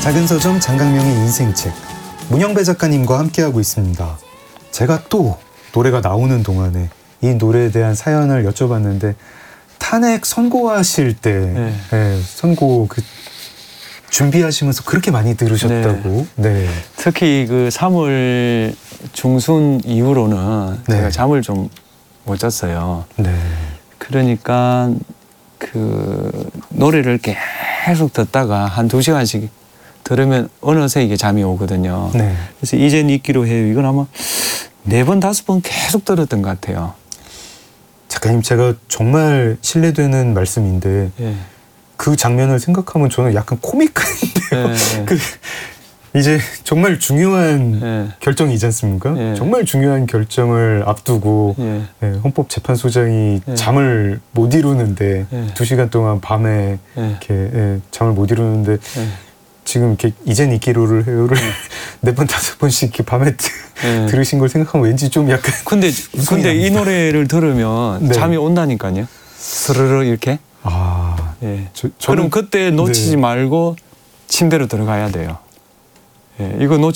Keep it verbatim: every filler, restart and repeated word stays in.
작은 서점 장강명의 인생책, 문영배 작가님과 함께하고 있습니다. 제가 또 노래가 나오는 동안에 이 노래에 대한 사연을 여쭤봤는데 탄핵 선고하실 때 네. 네, 선고 그 준비하시면서 그렇게 많이 들으셨다고. 네. 네. 특히 그 삼월 중순 이후로는 네. 제가 잠을 좀 못 잤어요. 네. 그러니까 그 노래를 계속 듣다가 한 두 시간씩 들으면 어느새 이게 잠이 오거든요. 네. 그래서 이젠 잊기로 해요. 이건 아마 네 번, 다섯 번 계속 들었던 것 같아요. 작가님, 제가 정말 신뢰되는 말씀인데 예. 그 장면을 생각하면 저는 약간 코믹한데요. 예. 그 이제 정말 중요한 예. 결정이지 않습니까? 예. 정말 중요한 결정을 앞두고 예. 예, 헌법재판소장이 예. 잠을 못 이루는데 예. 두 시간 동안 밤에 예. 이렇게 예, 잠을 못 이루는데 예. 지금 이렇게 이젠 잊기로를 해요를 예. 네 번 다섯 번씩 이렇게 밤에 예. 들으신 걸 생각하면 왠지 좀 약간 근데 근데 이 납니다. 노래를 들으면 네. 잠이 온다니까요. 스르르 이렇게. 아 예. 저, 저는- 그럼 그때 놓치지 네. 말고 침대로 들어가야 돼요. 예. 이거 놓치